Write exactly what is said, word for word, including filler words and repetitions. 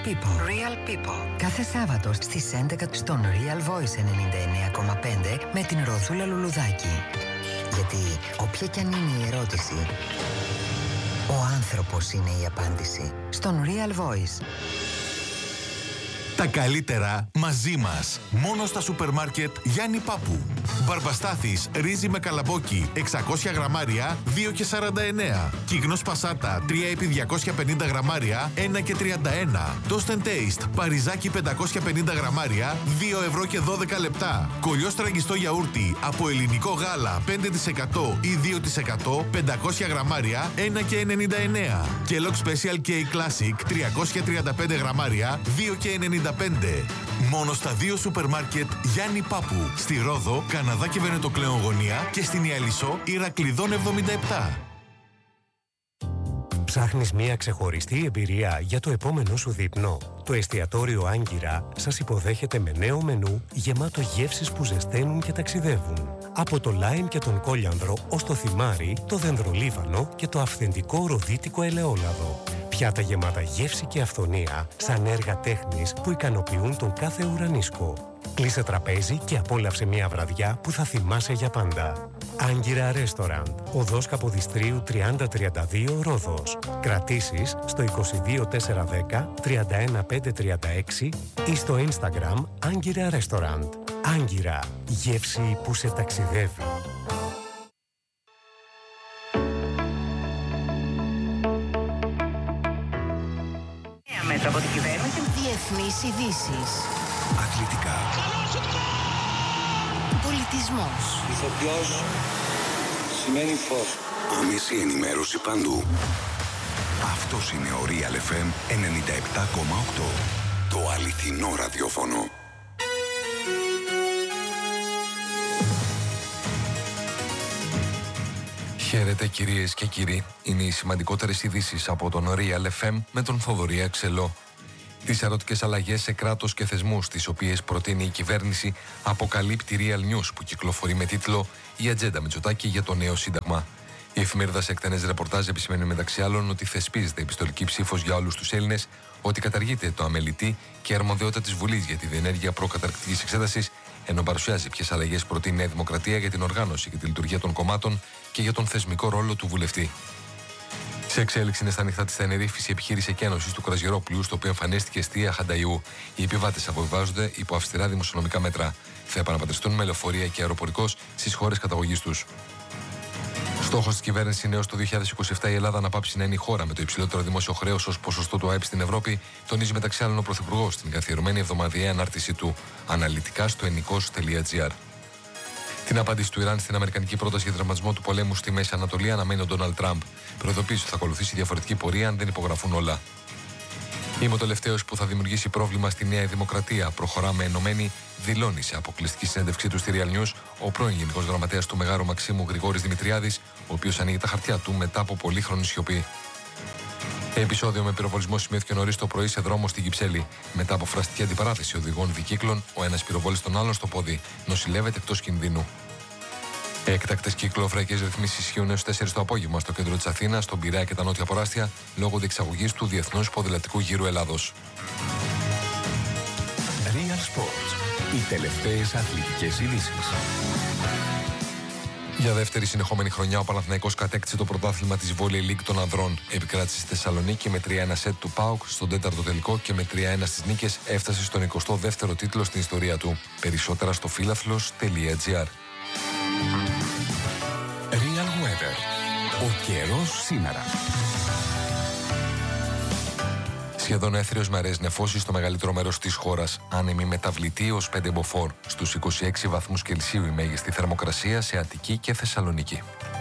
People. Real People. Κάθε Σάββατο στις έντεκα στον Real Voice ενενήντα εννέα κόμμα πέντε με την Ροδούλα Λουλουδάκη. Γιατί όποια κι αν είναι η ερώτηση, ο άνθρωπος είναι η απάντηση. Στον Real Voice. Τα καλύτερα μαζί μας. Μόνο στα σούπερ μάρκετ Γιάννη Πάπου. Μπαρμπαστάθης ρύζι με καλαμπόκι εξακόσια γραμμάρια δύο και σαράντα εννέα. Κίγνος πασάτα τρία επί διακόσια πενήντα γραμμάρια ένα και τριάντα ένα. Toast and Taste παριζάκι πεντακόσια πενήντα γραμμάρια δύο ευρώ και δώδεκα λεπτά. Κολλιός τραγιστό γιαούρτι από ελληνικό γάλα πέντε τοις εκατό ή δύο τοις εκατό πεντακόσια γραμμάρια ένα και ενενήντα εννέα. Kellogg Special K Classic τριακόσια τριάντα πέντε γραμμάρια δύο και ενενήντα πέντε. Μόνο στα δύο σούπερ μάρκετ Γιάννη Πάπου. Στη Ρόδο, Καναδά και Βενετοκλέον γωνία και στην Ιαλισσό Ηρακλειδών εβδομήντα επτά. Ψάχνεις μια ξεχωριστή εμπειρία για το επόμενο σου δείπνο? Το εστιατόριο Άγκυρα σας υποδέχεται με νέο μενού γεμάτο γεύσεις που ζεσταίνουν και ταξιδεύουν. Από το λάιμ και τον κόλιανδρο ως το θυμάρι, το δενδρολίβανο και το αυθεντικό ροδίτικο ελαιόλαδο. Πιάτα γεμάτα γεύση και αυθονία, σαν έργα τέχνης που ικανοποιούν τον κάθε ουρανίσκο. Κλείσε τραπέζι και απόλαυσε μια βραδιά που θα θυμάσαι για πάντα. Άγκυρα Restaurant, οδός Καποδιστρίου τριάντα τριάντα δύο Ρόδος. Κρατήσεις στο είκοσι δύο τετρακόσια δέκα τριάντα ένα πεντακόσια τριάντα έξι ή στο Instagram Άγκυρα Restaurant. Άγκυρα, γεύση που σε ταξιδεύει. Μέτρα από την κυβέρνηση. Διεθνείς ειδήσεις. Αθλητικά. Πολιτισμός. Ηθοποιός σημαίνει φως. Άμεση ενημέρωση παντού. Αυτός είναι ο Real εφ εμ ενενήντα επτά κόμμα οκτώ. Το αληθινό ραδιόφωνο. Χαίρετε κυρίες και κύριοι, είναι οι σημαντικότερες ειδήσεις από τον Real εφ εμ με τον Θοδωρή Αξελό. Τις ερωτικές αλλαγές σε κράτος και θεσμούς, τις οποίες προτείνει η κυβέρνηση, αποκαλύπτει Real News που κυκλοφορεί με τίτλο «Η ατζέντα Μητσοτάκη για το νέο σύνταγμα». Η εφημερίδα σε εκτενές ρεπορτάζ επισημαίνει μεταξύ άλλων ότι θεσπίζεται επιστολική ψήφος για όλους τους Έλληνες, ότι καταργείται το αμελητή και η αρμοδιότητα της Βουλής για τη διενέργεια προκαταρκτικής εξέτασης, ενώ παρουσιάζει ποιες αλλαγές προτείνει η Νέα Δημοκρατία για την οργάνωση και τη λειτουργία των κομμάτων και για τον θεσμικό ρόλο του βουλευτή. Σε εξέλιξη είναι στα νυχτά της Τενερίφης η επιχείρηση εκένωσης του κρασγερόπλου, στο οποίο εμφανίστηκε εστία Χανταϊού. Οι επιβάτες αποβιβάζονται υπό αυστηρά δημοσιονομικά μέτρα. Θα επαναπατριστούν με λεωφορεία και αεροπορικός στις χώρες καταγωγής τους. Στόχος της κυβέρνησης είναι έως το δύο χιλιάδες είκοσι επτά η Ελλάδα να πάψει να είναι η χώρα με το υψηλότερο δημόσιο χρέος ως ποσοστό του ΑΕΠ στην Ευρώπη, τονίζει μεταξύ άλλων ο Πρωθυπουργός στην καθιερωμένη εβδομαδιαία ανάρτησή του, αναλυτικά στο ενικός τελεία τζι άρ. Την απάντηση του Ιράν στην αμερικανική πρόταση για τραυματισμό του πολέμου στη Μέση Ανατολή αναμένει ο Ντόναλντ Τραμπ. Προειδοποίησε ότι θα ακολουθήσει διαφορετική πορεία αν δεν υπογραφούν όλα. Είμαι ο τελευταίος που θα δημιουργήσει πρόβλημα στη Νέα Δημοκρατία. Προχωράμε ενωμένοι, δηλώνει σε αποκλειστική συνέντευξή του στη Real News ο πρώην Γενικός Γραμματέας του Μεγάρου Μαξίμου Γρηγόρης Δημητριάδης, ο οποίος ανοίγει τα χαρτιά του μετά από πολύχρονη σιωπή. Επεισόδιο με πυροβολισμό σημειώθηκε νωρίς το πρωί σε δρόμο στην Κυψέλη. Μετά από φραστική αντιπαράθεση οδηγών δικύκλων, ο ένας πυροβόλησε τον άλλον στο πόδι. Νοσηλεύεται εκτός κινδύνου. Έκτακτες κυκλοφοριακές ρυθμίσεις ισχύουν έως τέσσερις το απόγευμα στο κέντρο της Αθήνας, στον Πειραιά και τα νότια Ποράστια, λόγω διεξαγωγής του Διεθνούς Ποδηλατικού Γύρου Ελλάδος. Real Sports. Οι τελευταίες αθλητικές ειδήσεις. Για δεύτερη συνεχόμενη χρονιά, ο Παναθηναϊκός κατέκτησε το πρωτάθλημα της Volley League των ανδρών. Επικράτησε στη Θεσσαλονίκη με τρία ένα σετ του ΠΑΟΚ στον τέταρτο τελικό και με τρία ένα στις νίκες έφτασε στον εικοστό δεύτερο τίτλο στην ιστορία του. Περισσότερα στο φίλαθλος τελεία τζι άρ. Real Weather. Ο καιρός σήμερα. Σχεδόν έθριος με αραιές νεφώσεις στο μεγαλύτερο μέρος της χώρας. Άνεμη μεταβλητή ως πέντε μποφόρ. Στους είκοσι έξι βαθμούς Κελσίου η μέγιστη θερμοκρασία σε Αττική και Θεσσαλονίκη.